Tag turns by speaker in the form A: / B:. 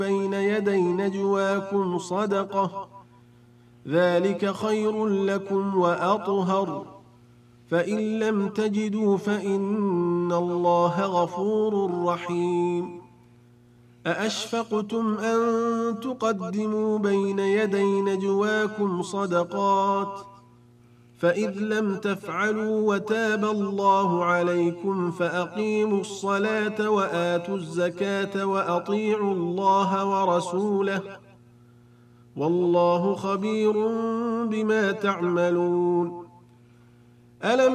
A: بين يدي نجواكم صدقة ذلك خير لكم وأطهر فإن لم تجدوا فإن الله غفور رحيم أأشفقتم أن تقدموا بين يدي نجواكم صدقات فإذ لم تفعلوا وتاب الله عليكم فأقيموا الصلاة وآتوا الزكاة وأطيعوا الله ورسوله والله خبير بما تعملون. ألم